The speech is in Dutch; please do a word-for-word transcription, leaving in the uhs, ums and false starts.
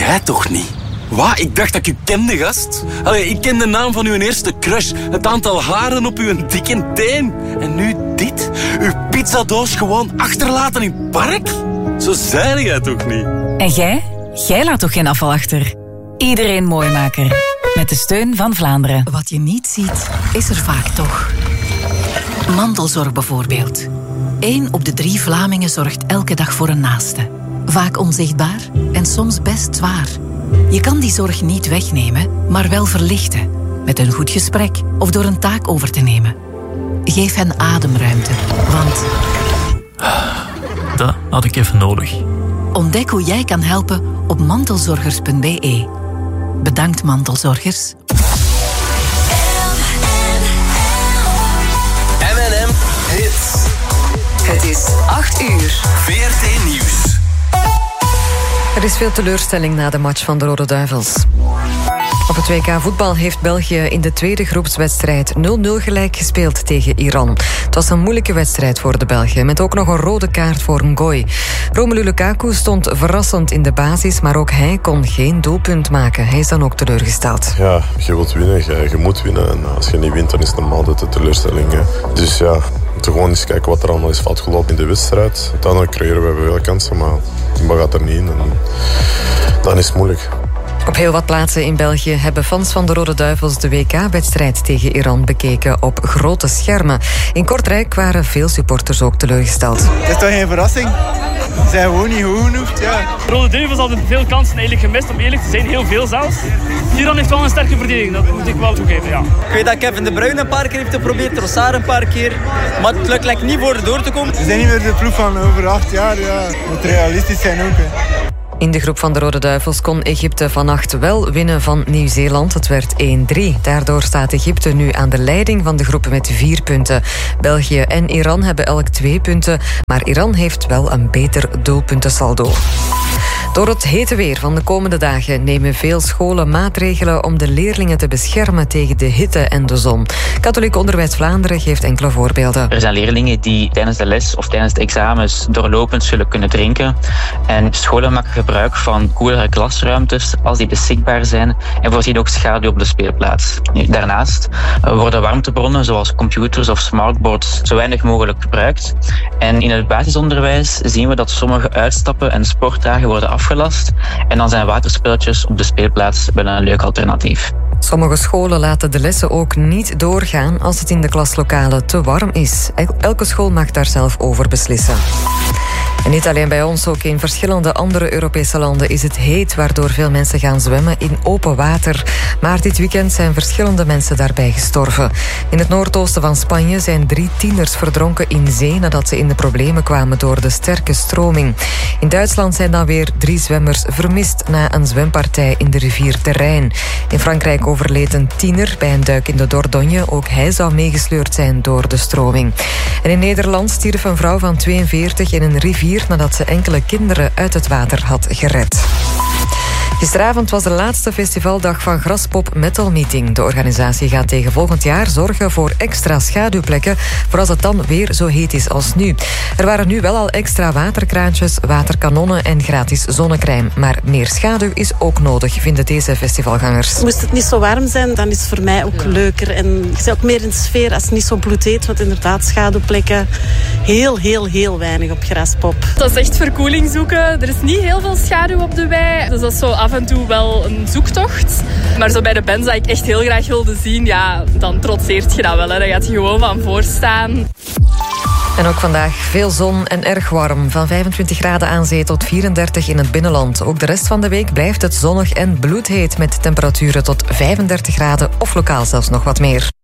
Jij toch niet? Wat? Ik dacht dat ik u kende, gast. Allee, ik ken de naam van uw eerste crush. Het aantal haren op uw dikke teen. En nu dit? Uw pizzadoos gewoon achterlaten in het park? Zo zei jij toch niet? En jij? Jij laat toch geen afval achter? Iedereen Mooimaker. Met de steun van Vlaanderen. Wat je niet ziet, is er vaak toch. Mantelzorg bijvoorbeeld. Eén op de drie Vlamingen zorgt elke dag voor een naaste. Vaak onzichtbaar en soms best zwaar. Je kan die zorg niet wegnemen, maar wel verlichten. Met een goed gesprek of door een taak over te nemen. Geef hen ademruimte, want... Dat had ik even nodig. Ontdek hoe jij kan helpen op mantelzorgers punt b e. Bedankt, mantelzorgers. M en M Hits. Het is acht uur. V R T Nieuws. Er is veel teleurstelling na de match van de Rode Duivels. Op het W K voetbal heeft België in de tweede groepswedstrijd nul nul gelijk gespeeld tegen Iran. Het was een moeilijke wedstrijd voor de Belgen, met ook nog een rode kaart voor Ngoy. Romelu Lukaku stond verrassend in de basis, maar ook hij kon geen doelpunt maken. Hij is dan ook teleurgesteld. Ja, je wilt winnen, je, je moet winnen. En als je niet wint, dan is het normaal dat de teleurstelling. Hè. Dus ja, we moeten gewoon eens kijken wat er allemaal is fout gelopen in de wedstrijd. Uiteindelijk creëren we veel kansen, maar maar gaat er niet in. En dan is het moeilijk. Op heel wat plaatsen in België hebben fans van de Rode Duivels de W K-wedstrijd tegen Iran bekeken op grote schermen. In Kortrijk waren veel supporters ook teleurgesteld. Het is toch geen verrassing? Ze zijn gewoon niet goed genoeg. Ja. De Rode Duivels hadden veel kansen eigenlijk gemist, om eerlijk te zijn, heel veel zelfs. Iran heeft wel een sterke verdediging, dat moet ik wel toegeven, ja. Ik weet dat Kevin De Bruyne een paar keer heeft geprobeerd, Trossard een paar keer, maar het lukt like niet voor er door te komen. Ze zijn niet meer de ploeg van over acht jaar, ja. Moet realistisch zijn ook, hè. In de groep van de Rode Duivels kon Egypte vannacht wel winnen van Nieuw-Zeeland. Het werd één drie. Daardoor staat Egypte nu aan de leiding van de groep met vier punten. België en Iran hebben elk twee punten, maar Iran heeft wel een beter doelpuntensaldo. Door het hete weer van de komende dagen nemen veel scholen maatregelen om de leerlingen te beschermen tegen de hitte en de zon. Katholiek Onderwijs Vlaanderen geeft enkele voorbeelden. Er zijn leerlingen die tijdens de les of tijdens de examens doorlopend zullen kunnen drinken. En scholen maken gebruik van koelere klasruimtes als die beschikbaar zijn en voorzien ook schaduw op de speelplaats. Daarnaast worden warmtebronnen zoals computers of smartboards zo weinig mogelijk gebruikt. En in het basisonderwijs zien we dat sommige uitstappen en sportdagen worden afgelast. En dan zijn waterspelletjes op de speelplaats wel een leuk alternatief. Sommige scholen laten de lessen ook niet doorgaan als het in de klaslokalen te warm is. Elke school mag daar zelf over beslissen. En niet alleen bij ons, ook in verschillende andere Europese landen is het heet, waardoor veel mensen gaan zwemmen in open water. Maar dit weekend zijn verschillende mensen daarbij gestorven. In het noordoosten van Spanje zijn drie tieners verdronken in zee nadat ze in de problemen kwamen door de sterke stroming. In Duitsland zijn dan weer drie zwemmers vermist na een zwempartij in de rivier de Rijn. In Frankrijk overleed een tiener bij een duik in de Dordogne. Ook hij zou meegesleurd zijn door de stroming. En in Nederland stierf een vrouw van tweeënveertig in een rivier nadat ze enkele kinderen uit het water had gered. Gisteravond was de laatste festivaldag van Graspop Metal Meeting. De organisatie gaat tegen volgend jaar zorgen voor extra schaduwplekken, voor als het dan weer zo heet is als nu. Er waren nu wel al extra waterkraantjes, waterkanonnen en gratis zonnecrème. Maar meer schaduw is ook nodig, vinden deze festivalgangers. Moest het niet zo warm zijn, dan is het voor mij ook leuker. En je zit ook meer in de sfeer als het niet zo bloedheet, want inderdaad schaduwplekken heel, heel, heel weinig op Graspop. Dat is echt verkoeling zoeken. Er is niet heel veel schaduw op de wei, dus dat is zo af en toe wel een zoektocht. Maar zo bij de bands dat ik echt heel graag wilde zien, ja, dan trotseert je dat wel. Hè. Dan gaat je gewoon van voor staan. En ook vandaag veel zon en erg warm. Van vijfentwintig graden aan zee tot vierendertig in het binnenland. Ook de rest van de week blijft het zonnig en bloedheet met temperaturen tot vijfendertig graden of lokaal zelfs nog wat meer.